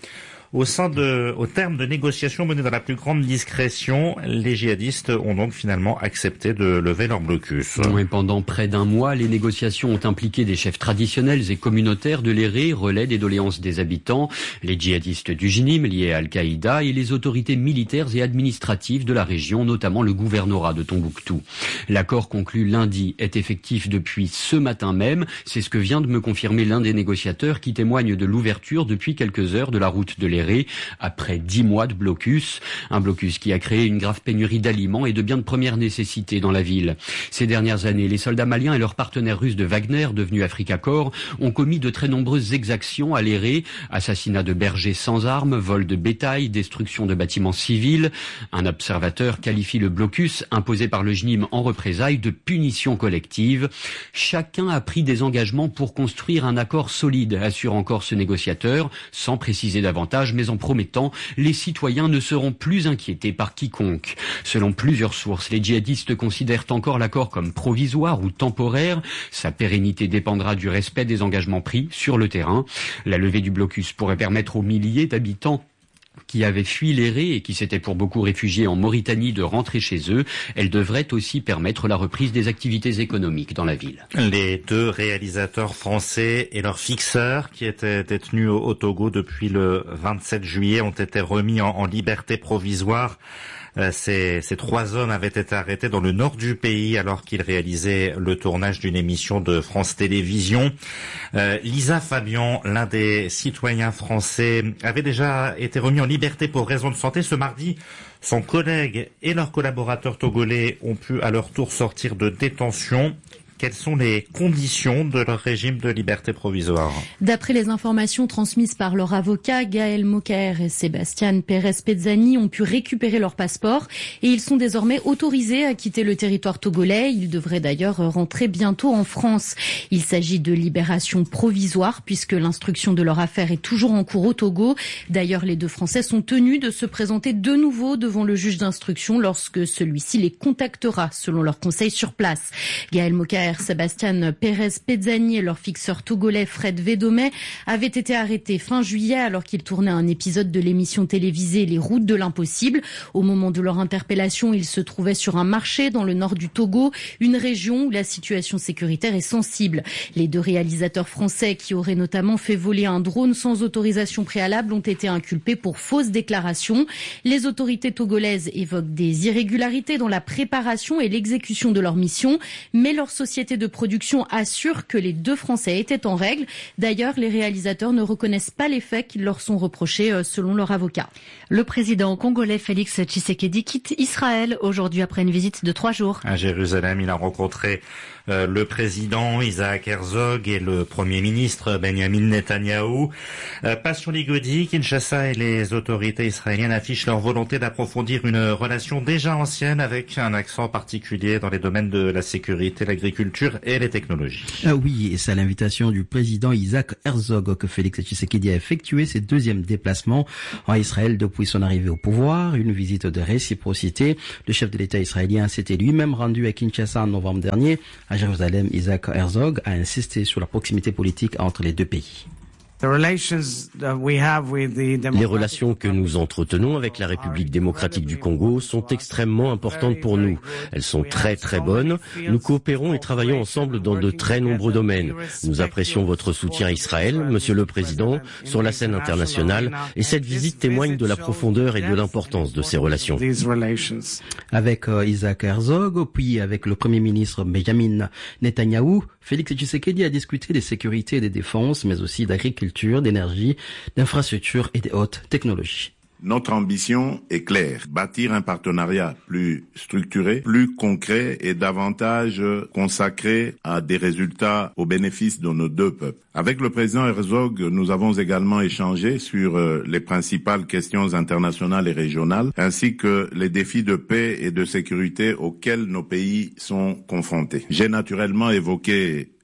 Au sein de, au terme de négociations menées dans la plus grande discrétion, les djihadistes ont donc finalement accepté de lever leur blocus. Oui, pendant près d'un mois, les négociations ont impliqué des chefs traditionnels et communautaires de l'Éré, relais des doléances des habitants, les djihadistes du Jnim liés à Al-Qaïda et les autorités militaires et administratives de la région, notamment le gouvernorat de Tombouctou. L'accord conclu lundi est effectif depuis ce matin même. C'est ce que vient de me confirmer l'un des négociateurs qui témoigne de l'ouverture depuis quelques heures de la route de l'Éré après dix mois de blocus. Un blocus qui a créé une grave pénurie d'aliments et de biens de première nécessité dans la ville. Ces dernières années, les soldats maliens et leurs partenaires russes de Wagner, devenus Africa Corps, ont commis de très nombreuses exactions à l'Éré, assassinat de bergers sans armes, vol de bétail, destruction de bâtiments civils. Un observateur qualifie le blocus imposé par le Jnim en représailles de punition collective. Chacun a pris des engagements pour construire un accord solide, assure encore ce négociateur, sans préciser davantage, mais en promettant les citoyens ne seront plus inquiétés par quiconque. Selon plusieurs sources, les djihadistes considèrent encore l'accord comme provisoire ou temporaire. Sa pérennité dépendra du respect des engagements pris sur le terrain. La levée du blocus pourrait permettre aux milliers d'habitants qui avaient fui l'Éré et qui s'étaient pour beaucoup réfugiés en Mauritanie de rentrer chez eux. Elle devrait aussi permettre la reprise des activités économiques dans la ville. Les deux réalisateurs français et leurs fixeurs qui étaient détenus au, au Togo depuis le vingt-sept juillet ont été remis en, en liberté provisoire. Euh, ces, ces trois hommes avaient été arrêtés dans le nord du pays alors qu'ils réalisaient le tournage d'une émission de France Télévisions. Euh, Lisa Fabian, l'un des citoyens français, avait déjà été remis en liberté pour raison de santé. Ce mardi, son collègue et leurs collaborateurs togolais ont pu à leur tour sortir de détention. Quelles sont les conditions de leur régime de liberté provisoire? D'après les informations transmises par leur avocat, Gaël Mokaer et Sébastien Pérez-Pezzani ont pu récupérer leur passeport et ils sont désormais autorisés à quitter le territoire togolais. Ils devraient d'ailleurs rentrer bientôt en France. Il s'agit de libération provisoire puisque l'instruction de leur affaire est toujours en cours au Togo. D'ailleurs, les deux Français sont tenus de se présenter de nouveau devant le juge d'instruction lorsque celui-ci les contactera selon leur conseil sur place. Gaël Mokaer, Sébastien Pérez-Pezzani et leur fixeur togolais Fred Védomé avaient été arrêtés fin juillet alors qu'ils tournaient un épisode de l'émission télévisée Les Routes de l'Impossible. Au moment de leur interpellation, ils se trouvaient sur un marché dans le nord du Togo, une région où la situation sécuritaire est sensible. Les deux réalisateurs français qui auraient notamment fait voler un drone sans autorisation préalable ont été inculpés pour fausses déclarations. Les autorités togolaises évoquent des irrégularités dans la préparation et l'exécution de leur mission, mais leur société de production assure que les deux Français étaient en règle. D'ailleurs, les réalisateurs ne reconnaissent pas les faits qui leur sont reprochés selon leur avocat. Le président congolais Félix Tshisekedi quitte Israël aujourd'hui après une visite de trois jours. À Jérusalem, il a rencontré euh, le président Isaac Herzog et le premier ministre Benjamin Netanyahou. Euh, Passion Ligodi, Kinshasa et les autorités israéliennes affichent leur volonté d'approfondir une relation déjà ancienne avec un accent particulier dans les domaines de la sécurité, l'agriculture et les technologies. Ah oui, et c'est à l'invitation du président Isaac Herzog que Félix Tshisekedi a effectué ses deuxièmes déplacements en Israël depuis son arrivée au pouvoir, une visite de réciprocité. Le chef de l'État israélien s'était lui-même rendu à Kinshasa en novembre dernier. À Jérusalem, Isaac Herzog a insisté sur la proximité politique entre les deux pays. Les relations que nous entretenons avec la République démocratique du Congo sont extrêmement importantes pour nous. Elles sont très très bonnes. Nous coopérons et travaillons ensemble dans de très nombreux domaines. Nous apprécions votre soutien à Israël, Monsieur le Président, sur la scène internationale, et cette visite témoigne de la profondeur et de l'importance de ces relations. Avec euh, Isaac Herzog, puis avec le Premier ministre Benjamin Netanyahou, Félix Tshisekedi a discuté des sécurités et des défenses, mais aussi d'agriculture, d'énergie, d'infrastructures et des hautes technologies. Notre ambition est claire, bâtir un partenariat plus structuré, plus concret et davantage consacré à des résultats au bénéfice de nos deux peuples. Avec le président Herzog, nous avons également échangé sur les principales questions internationales et régionales, ainsi que les défis de paix et de sécurité auxquels nos pays sont confrontés. J'ai naturellement évoqué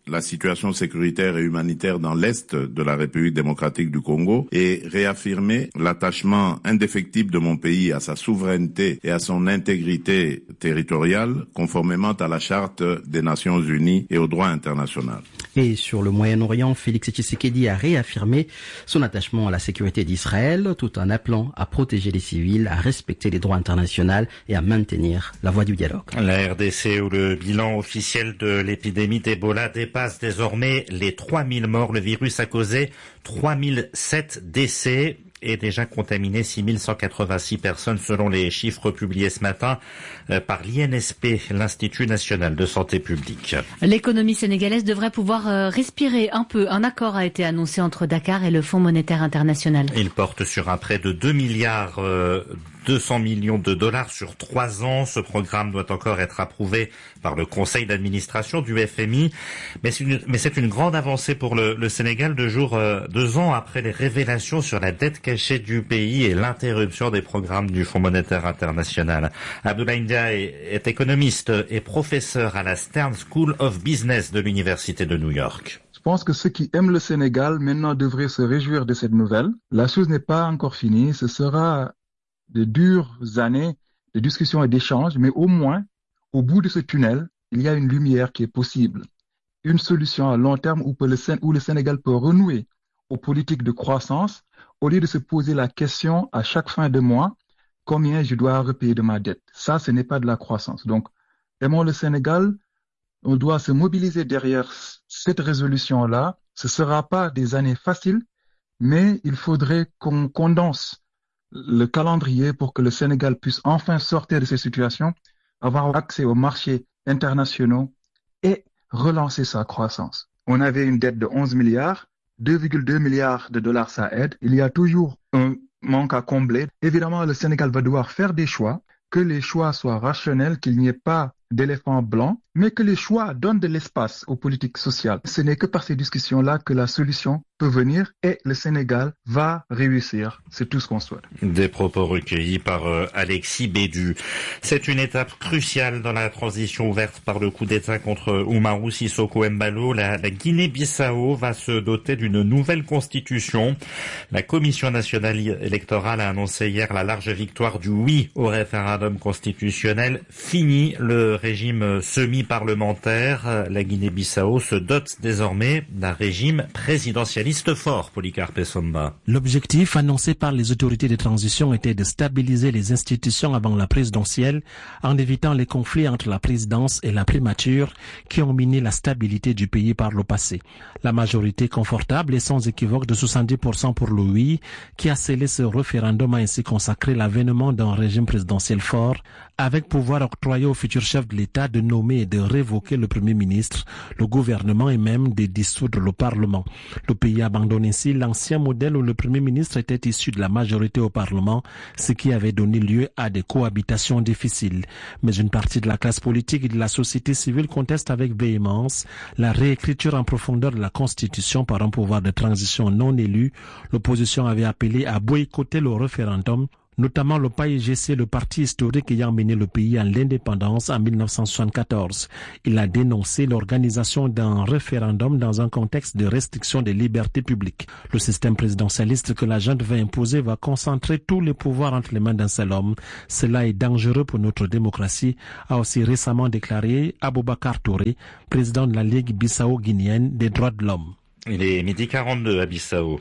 la situation sécuritaire et humanitaire dans l'Est de la République démocratique du Congo et réaffirmer l'attachement indéfectible de mon pays à sa souveraineté et à son intégrité territoriale, conformément à la Charte des Nations Unies et au droit international. Et sur le Moyen-Orient, Félix Tshisekedi a réaffirmé son attachement à la sécurité d'Israël, tout en appelant à protéger les civils, à respecter les droits internationaux et à maintenir la voie du dialogue. La R D C, où le bilan officiel de l'épidémie d'Ebola dépasse désormais les trois mille morts. Le virus a causé trois mille sept décès et déjà contaminé six mille cent quatre-vingt-six personnes selon les chiffres publiés ce matin par l'I N S P, l'Institut national de santé publique. L'économie sénégalaise devrait pouvoir respirer un peu. Un accord a été annoncé entre Dakar et le Fonds monétaire international. Il porte sur un prêt de deux milliards deux cents millions de dollars sur trois ans. Ce programme doit encore être approuvé par le conseil d'administration du F M I. Mais c'est une, mais c'est une grande avancée pour le, le Sénégal, deux jours, euh, deux ans après les révélations sur la dette cachée du pays et l'interruption des programmes du Fonds monétaire international. Abdoulaye Ndiaye est économiste et professeur à la Stern School of Business de l'Université de New York. Je pense que ceux qui aiment le Sénégal maintenant devraient se réjouir de cette nouvelle. La chose n'est pas encore finie. Ce sera de dures années de discussions et d'échanges, mais au moins, au bout de ce tunnel, il y a une lumière qui est possible. Une solution à long terme où, peut le, où le Sénégal peut renouer aux politiques de croissance au lieu de se poser la question à chaque fin de mois, combien je dois repayer de ma dette. Ça, ce n'est pas de la croissance. Donc, aimons le Sénégal, on doit se mobiliser derrière cette résolution-là. Ce ne sera pas des années faciles, mais il faudrait qu'on condense le calendrier pour que le Sénégal puisse enfin sortir de ces situations, avoir accès aux marchés internationaux et relancer sa croissance. On avait une dette de onze milliards, deux virgule deux milliards de dollars ça aide. Il y a toujours un manque à combler. Évidemment, le Sénégal va devoir faire des choix, que les choix soient rationnels, qu'il n'y ait pas d'éléphant blanc, mais que les choix donnent de l'espace aux politiques sociales. Ce n'est que par ces discussions-là que la solution peut venir et le Sénégal va réussir. C'est tout ce qu'on souhaite. Des propos recueillis par euh, Alexis Bédu. C'est une étape cruciale dans la transition ouverte par le coup d'État contre Umaru Sissoko Embalo. La, la Guinée-Bissau va se doter d'une nouvelle constitution. La Commission nationale électorale a annoncé hier la large victoire du oui au référendum constitutionnel. Fini le régime semi-parlementaire. La Guinée-Bissau se dote désormais d'un régime présidentialiste fort, Polycarpe Somba. L'objectif annoncé par les autorités de transition était de stabiliser les institutions avant la présidentielle en évitant les conflits entre la présidence et la primature qui ont miné la stabilité du pays par le passé. La majorité confortable et sans équivoque de soixante-dix pour cent pour le oui qui a scellé ce référendum a ainsi consacré l'avènement d'un régime présidentiel fort avec pouvoir octroyé au futur chef de l'État de nommer et de révoquer le Premier ministre, le gouvernement et même de dissoudre le Parlement. Le pays abandonne ainsi l'ancien modèle où le Premier ministre était issu de la majorité au Parlement, ce qui avait donné lieu à des cohabitations difficiles. Mais une partie de la classe politique et de la société civile conteste avec véhémence la réécriture en profondeur de la Constitution par un pouvoir de transition non élu. L'opposition avait appelé à boycotter le référendum, notamment le P A I G C, le parti historique ayant mené le pays à l'indépendance en mille neuf cent soixante-quatorze. Il a dénoncé l'organisation d'un référendum dans un contexte de restriction des libertés publiques. Le système présidentialiste que la junte veut imposer va concentrer tous les pouvoirs entre les mains d'un seul homme. Cela est dangereux pour notre démocratie, a aussi récemment déclaré Aboubacar Touré, président de la Ligue bissau-guinéenne des droits de l'homme. Il est midi quarante-deux à Bissau.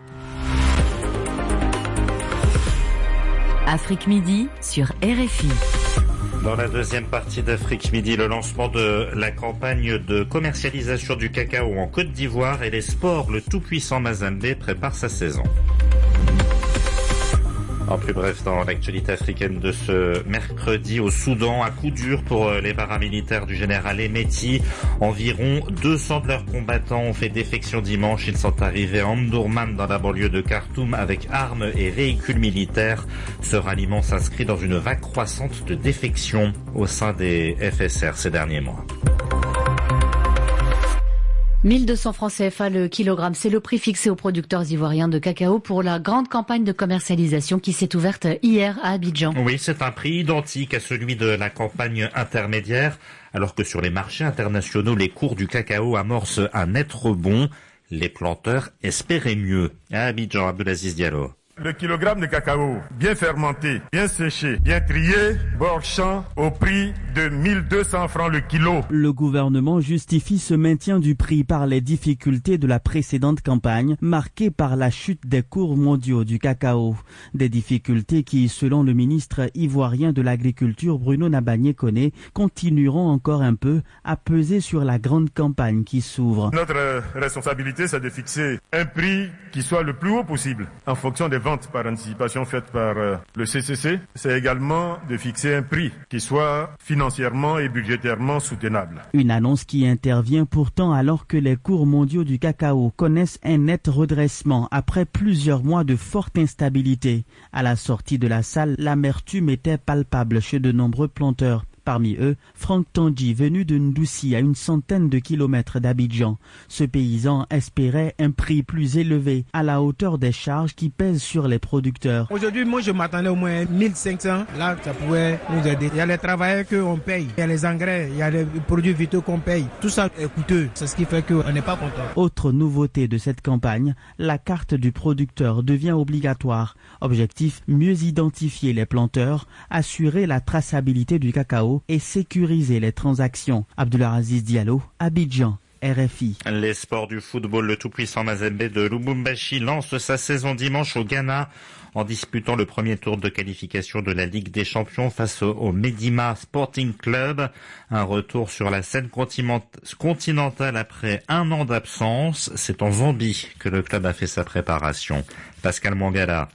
Afrique Midi sur R F I. Dans la deuxième partie d'Afrique Midi, le lancement de la campagne de commercialisation du cacao en Côte d'Ivoire et les sports, le tout-puissant Mazembe prépare sa saison. En plus bref, dans l'actualité africaine de ce mercredi au Soudan, à coup dur pour les paramilitaires du général Emeti. Environ deux cents de leurs combattants ont fait défection dimanche. Ils sont arrivés à Omdurman dans la banlieue de Khartoum avec armes et véhicules militaires. Ce ralliement s'inscrit dans une vague croissante de défection au sein des F S R ces derniers mois. mille deux cents francs C F A le kilogramme, c'est le prix fixé aux producteurs ivoiriens de cacao pour la grande campagne de commercialisation qui s'est ouverte hier à Abidjan. Oui, c'est un prix identique à celui de la campagne intermédiaire, alors que sur les marchés internationaux, les cours du cacao amorcent un net rebond. Les planteurs espéraient mieux. À Abidjan, Abdelaziz Diallo. Le kilogramme de cacao, bien fermenté, bien séché, bien trié, bord champ, au prix de mille deux cents francs le kilo. Le gouvernement justifie ce maintien du prix par les difficultés de la précédente campagne, marquée par la chute des cours mondiaux du cacao. Des difficultés qui, selon le ministre ivoirien de l'Agriculture Bruno Nabagné-Koné, continueront encore un peu à peser sur la grande campagne qui s'ouvre. Notre responsabilité, c'est de fixer un prix qui soit le plus haut possible en fonction des ventes par anticipation faites par euh, le C C C, c'est également de fixer un prix qui soit financièrement et budgétairement soutenable. Une annonce qui intervient pourtant alors que les cours mondiaux du cacao connaissent un net redressement après plusieurs mois de forte instabilité. À la sortie de la salle, l'amertume était palpable chez de nombreux planteurs. Parmi eux, Franck Tandji, venu de Ndoussi à une centaine de kilomètres d'Abidjan. Ce paysan espérait un prix plus élevé à la hauteur des charges qui pèsent sur les producteurs. Aujourd'hui, moi je m'attendais au moins mille cinq cents. Là, ça pouvait nous aider. Il y a les travailleurs qu'on paye, il y a les engrais, il y a les produits vitaux qu'on paye. Tout ça est coûteux. C'est ce qui fait qu'on n'est pas content. Autre nouveauté de cette campagne, la carte du producteur devient obligatoire. Objectif, mieux identifier les planteurs, assurer la traçabilité du cacao et sécuriser les transactions. Abdelaziz Diallo, Abidjan, R F I. Les sports du football, le tout-puissant Mazembe de Lubumbashi lance sa saison dimanche au Ghana en disputant le premier tour de qualification de la Ligue des Champions face au Medima Sporting Club. Un retour sur la scène continentale après un an d'absence. C'est en Zambie que le club a fait sa préparation. Pascal Mangala.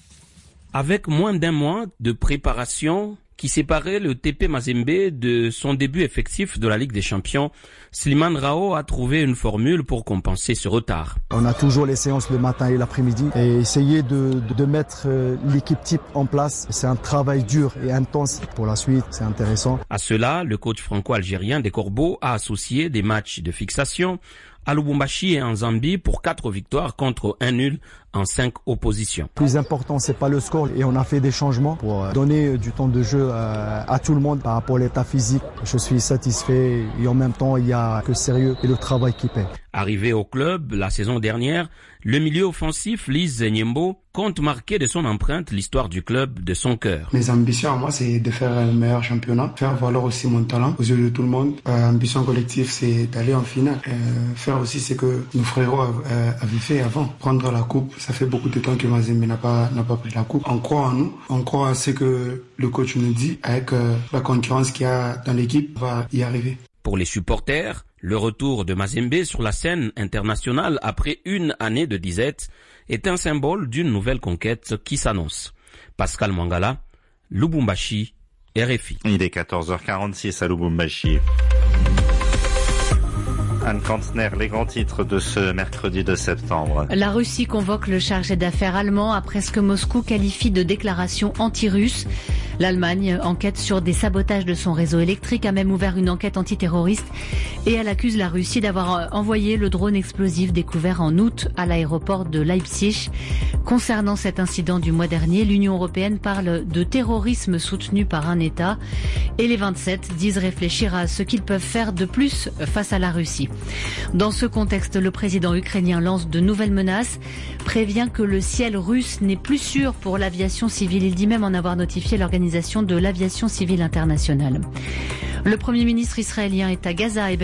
Avec moins d'un mois de préparation qui séparait le T P Mazembe de son début effectif de la Ligue des Champions, Slimane Rao a trouvé une formule pour compenser ce retard. On a toujours les séances le matin et l'après-midi et essayer de, de mettre l'équipe type en place. C'est un travail dur et intense. Pour la suite, c'est intéressant. À cela, le coach franco-algérien des Corbeaux a associé des matchs de fixation à Lubumbashi et en Zambie pour quatre victoires contre un nul en cinq oppositions. Le plus important, c'est pas le score et on a fait des changements pour donner du temps de jeu à tout le monde par rapport à l'état physique. Je suis satisfait et en même temps, il y a que sérieux et le travail qui paie. Arrivé au club la saison dernière, le milieu offensif Lise Nyembo compte marquer de son empreinte l'histoire du club de son cœur. Mes ambitions à moi, c'est de faire un meilleur championnat, faire valoir aussi mon talent aux yeux de tout le monde. Euh, ambition collective, c'est d'aller en finale. Euh, faire aussi ce que nos frérots euh, avaient fait avant, prendre la coupe. Ça fait beaucoup de temps que Mazembe n'a pas, n'a pas pris la coupe. On croit en nous, on croit à ce que le coach nous dit. Avec euh, la concurrence qu'il y a dans l'équipe, on va y arriver. Pour les supporters, le retour de Mazembe sur la scène internationale après une année de disette est un symbole d'une nouvelle conquête qui s'annonce. Pascal Mangala, Lubumbashi, R F I. Il est quatorze heures quarante-six à Lubumbashi. Anne Kantner, les grands titres de ce mercredi deux septembre. La Russie convoque le chargé d'affaires allemand après ce que Moscou qualifie de déclaration anti-russe. L'Allemagne enquête sur des sabotages de son réseau électrique, a même ouvert une enquête antiterroriste et elle accuse la Russie d'avoir envoyé le drone explosif découvert en août à l'aéroport de Leipzig. Concernant cet incident du mois dernier, l'Union européenne parle de terrorisme soutenu par un État et les vingt-sept disent réfléchir à ce qu'ils peuvent faire de plus face à la Russie. Dans ce contexte, le président ukrainien lance de nouvelles menaces, prévient que le ciel russe n'est plus sûr pour l'aviation civile. Il dit même en avoir notifié l'Organisation de l'aviation civile internationale. Le Premier ministre israélien est à Gaza et